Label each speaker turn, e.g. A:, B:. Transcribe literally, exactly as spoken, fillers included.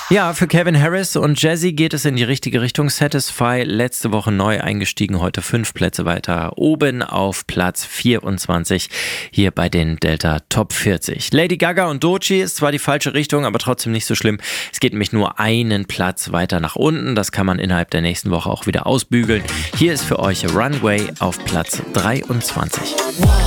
A: Ja, für Calvin Harris und Jazzy geht es in die richtige Richtung. Satisfy, letzte Woche neu eingestiegen, heute fünf Plätze weiter oben auf Platz vierundzwanzig hier bei den Delta Top vierzig. Lady Gaga und Doechii ist zwar die falsche Richtung, aber trotzdem nicht so schlimm. Es geht nämlich nur einen Platz weiter nach unten. Das kann man innerhalb der nächsten Woche auch wieder ausbügeln. Hier ist für euch Runway auf Platz dreiundzwanzig.